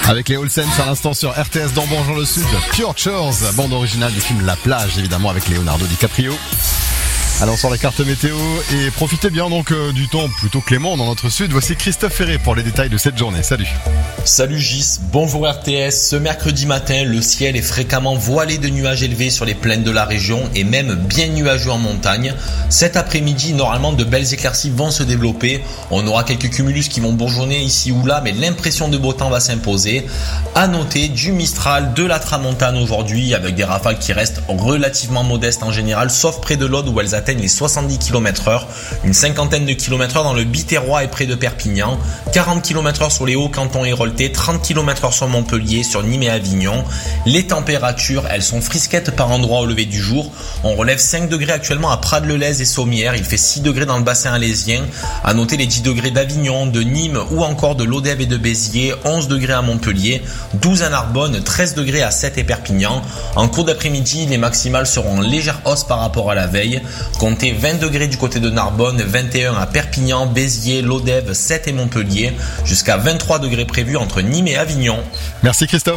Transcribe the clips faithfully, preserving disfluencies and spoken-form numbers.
Avec les Olsen à l'instant sur R T S dans Bonjour le Sud, Pure Chores, bande originale du film La Plage, évidemment avec Leonardo DiCaprio. Allons sur la carte météo et profitez bien donc euh, du temps plutôt clément dans notre sud. Voici Christophe Ferré pour les détails de cette journée. Salut. Salut Gis, bonjour R T S. Ce mercredi matin, le ciel est fréquemment voilé de nuages élevés sur les plaines de la région et même bien nuageux en montagne. Cet après-midi, normalement de belles éclaircies vont se développer. On aura quelques cumulus qui vont bourgeonner ici ou là, mais l'impression de beau temps va s'imposer. À noter du Mistral, de la Tramontane aujourd'hui avec des rafales qui restent relativement modestes en général, sauf près de l'Aude où elles atteignent les soixante-dix kilomètres heure, une cinquantaine de kilomètres heure dans le Biterrois et près de Perpignan, quarante kilomètres heure sur les hauts cantons héroltais, trente kilomètres heure sur Montpellier, sur Nîmes et Avignon. Les températures, elles sont frisquettes par endroits au lever du jour. On relève cinq degrés actuellement à Prades-le-Lez et Sommières, il fait six degrés dans le bassin alésien. À noter les dix degrés d'Avignon, de Nîmes ou encore de Lodève et de Béziers, onze degrés à Montpellier, douze à Narbonne, treize degrés à Sète et Perpignan. En cours d'après-midi, les maximales seront en légère hausse par rapport à la veille. Comptez vingt degrés du côté de Narbonne, vingt et un à Perpignan, Béziers, Lodève, Sète et Montpellier, jusqu'à vingt-trois degrés prévus entre Nîmes et Avignon. Merci Christophe.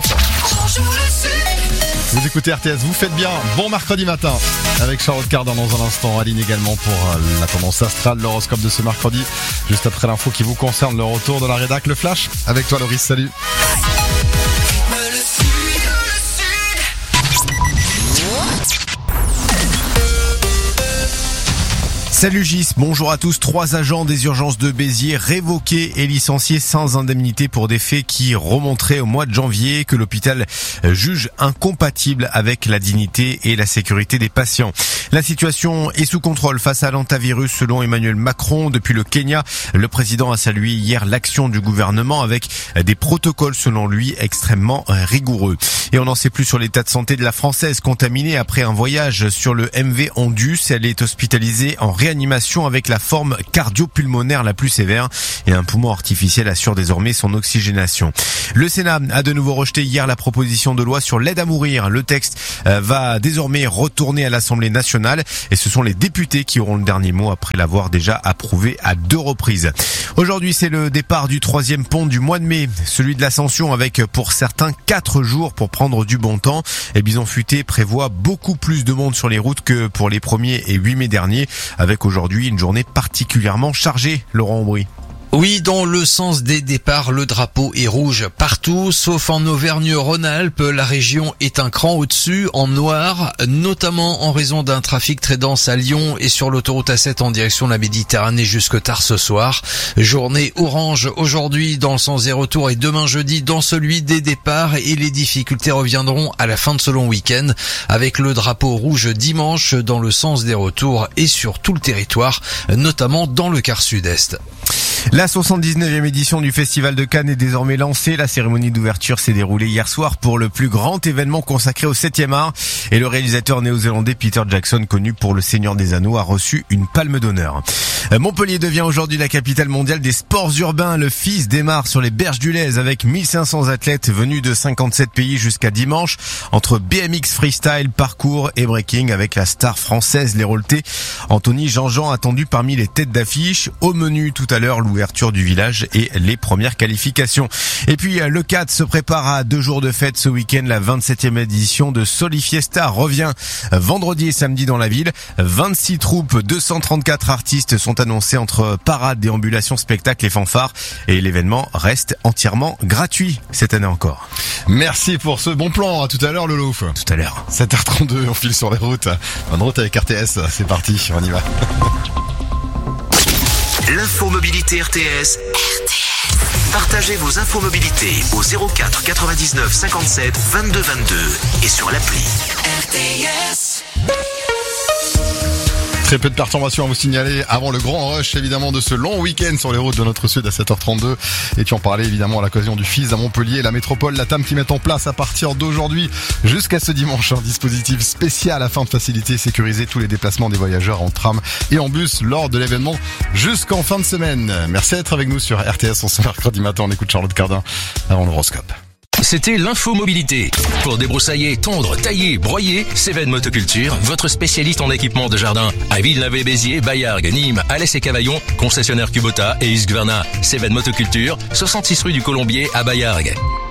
Vous écoutez R T S, vous faites bien. Bon mercredi matin avec Charlotte Cardin dans un instant. Aline également pour la tendance astrale, l'horoscope de ce mercredi. Juste après l'info qui vous concerne, le retour de la rédac, le flash. Avec toi Loris, salut. Salut Gis, bonjour à tous. Trois agents des urgences de Béziers révoqués et licenciés sans indemnité pour des faits qui remonteraient au mois de janvier, que l'hôpital juge incompatibles avec la dignité et la sécurité des patients. La situation est sous contrôle face à l'hantavirus selon Emmanuel Macron. Depuis le Kenya, le président a salué hier l'action du gouvernement avec des protocoles selon lui extrêmement rigoureux. Et on en sait plus sur l'état de santé de la Française contaminée après un voyage sur le M V Ondus. Elle est hospitalisée en réanimation avec la forme cardio-pulmonaire la plus sévère et un poumon artificiel assure désormais son oxygénation. Le Sénat a de nouveau rejeté hier la proposition de loi sur l'aide à mourir. Le texte va désormais retourner à l'Assemblée nationale et ce sont les députés qui auront le dernier mot après l'avoir déjà approuvé à deux reprises. Aujourd'hui, c'est le départ du troisième pont du mois de mai, celui de l'Ascension avec pour certains quatre jours pour prendre du bon temps. Et Bison Futé prévoit beaucoup plus de monde sur les routes que pour les premiers et huit mai derniers, avec aujourd'hui une journée particulièrement chargée. Laurent Aubry. Oui, dans le sens des départs, le drapeau est rouge partout, sauf en Auvergne-Rhône-Alpes. La région est un cran au-dessus, en noir, notamment en raison d'un trafic très dense à Lyon et sur l'autoroute A sept en direction de la Méditerranée jusque tard ce soir. Journée orange aujourd'hui dans le sens des retours et demain jeudi dans celui des départs, et les difficultés reviendront à la fin de ce long week-end avec le drapeau rouge dimanche dans le sens des retours et sur tout le territoire, notamment dans le quart sud-est. La soixante-dix-neuvième édition du Festival de Cannes est désormais lancée. La cérémonie d'ouverture s'est déroulée hier soir pour le plus grand événement consacré au septième art. Et le réalisateur néo-zélandais Peter Jackson, connu pour Le Seigneur des Anneaux, a reçu une palme d'honneur. Montpellier devient aujourd'hui la capitale mondiale des sports urbains. Le F I S démarre sur les berges du Lez avec mille cinq cents athlètes venus de cinquante-sept pays jusqu'à dimanche, entre B M X freestyle, parcours et breaking, avec la star française l'hérolté Anthony Jean-Jean attendu parmi les têtes d'affiche. Au menu tout à l'heure, l'ouverture du village et les premières qualifications. Et puis le C A D se prépare à deux jours de fête ce week-end. La vingt-septième édition de Solifiesta revient vendredi et samedi dans la ville. vingt-six troupes, deux cent trente-quatre artistes sont annoncés entre parades, déambulations, spectacles et fanfares. Et l'événement reste entièrement gratuit cette année encore. Merci pour ce bon plan. À tout à l'heure, Lolo. Tout à l'heure. sept heures trente-deux, on file sur les routes. Bonne route avec R T S. C'est parti, on y va. L'info mobilité R T S. R T S. Partagez vos infos mobilité au zéro quatre quatre-vingt-dix-neuf cinquante-sept vingt-deux vingt-deux et sur l'appli R T S. Très peu de perturbations à vous signaler avant le grand rush évidemment de ce long week-end sur les routes de notre sud à sept heures trente-deux. Et tu en parlais évidemment à l'occasion du F I S à Montpellier, la métropole, la T A M qui met en place à partir d'aujourd'hui jusqu'à ce dimanche un dispositif spécial afin de faciliter et sécuriser tous les déplacements des voyageurs en tram et en bus lors de l'événement jusqu'en fin de semaine. Merci d'être avec nous sur R T S. On se mercredi matin, on écoute Charlotte Cardin avant l'horoscope. C'était l'info mobilité. Pour débroussailler, tondre, tailler, broyer, Cévennes Motoculture, votre spécialiste en équipement de jardin. À Villeneuve-et-Béziers, Baillargues, Nîmes, Alès et Cavaillon, concessionnaire Kubota et Husqvarna. Cévennes Motoculture, soixante-six rue du Colombier à Baillargues.